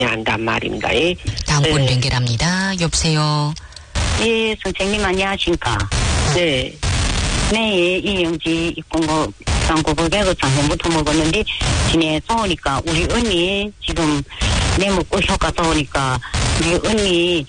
한단 말입니다. 예. 다음 분 연결합니다. 여보세요. 예, 선생님 안녕하십니까. 네. 네, 예, 이영지 입공고 장고백을 작년부터 먹었는데 지내 좋으니까 우리 언니 지금 내 먹고 효과 좋으니까 우리 언니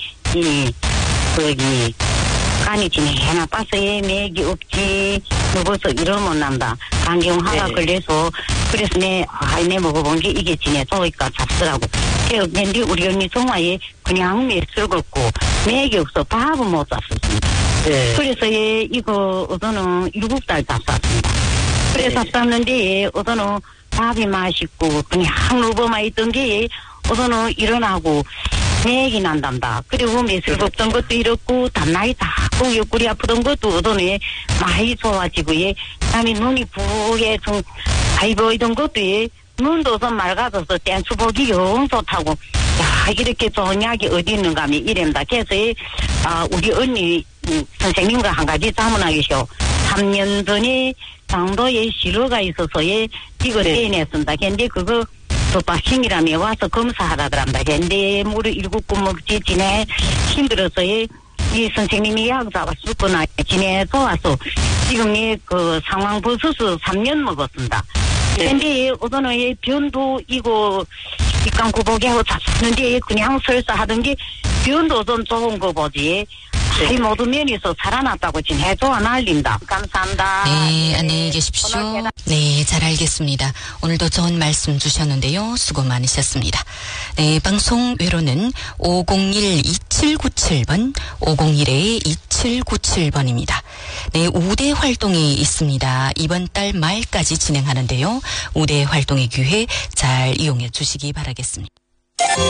간이 지내 해나 빠서에 맥이 없지 먹어서 이러면 난다. 간경화가 네. 걸려서 그래서 내 먹어본 게 이게 지내 좋으니까 잡수라고. 그런데 우리 언니 정화에 그냥 맥 썩었고 맥이 없어 밥은 못 샀습니다. 네. 그래서 이거 어서는 7달 잡쌌습니다. 그래 네. 잡쌌는데 어서는 밥이 맛있고 그냥 누워만 있던 게 어서는 일어나고 맥이 난단다. 그리고 매술 없던 것도 이렇고 담나이 닫고 옆구리 아프던 것도 어서는 많이 좋아지고 그다음에 눈이 부게 좀 아이 보이던 것도 눈도 좀 맑아져서 댄수복이 영 좋다고 야 이렇게 좋은 약이 어디 있는가 하면 이랍니다. 그래서 우리 언니 선생님과 한 가지 자문하겠쇼. 3년 전에 장도에 시로가 있어서 이거 떼냈습니다. 근데 그거 도파싱이라며 와서 검사하라더랍니다. 근데 물을 7번 먹지 지내 힘들어서 이 선생님이 약 잡았었구나. 지내 좋아서 지금 그 상황 버섯을 3년 먹었습니다. 근데 어서는 변도 이거 입간구복이 하고 잡았는데 그냥 설사하던 게 변도 좀 좋은 거 보지. 이 모든 면에서 살아났다고 지금 해줘야 날린다. 감사합니다. 네, 안녕히 계십시오. 네, 잘 알겠습니다. 오늘도 좋은 말씀 주셨는데요. 수고 많으셨습니다. 네, 방송 외로는 501-2797번, 501-2797번입니다. 네, 우대 활동이 있습니다. 이번 달 말까지 진행하는데요. 우대 활동의 기회 잘 이용해 주시기 바라겠습니다.